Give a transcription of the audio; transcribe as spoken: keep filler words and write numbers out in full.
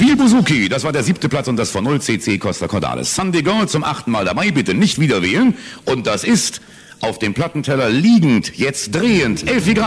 Bill Buzuki, das war der siebte Platz und das von null C C Costa Cordalis. Sunday Girl zum achten Mal dabei, bitte nicht wieder wählen. Und das ist auf dem Plattenteller liegend, jetzt drehend, Elfi Graf.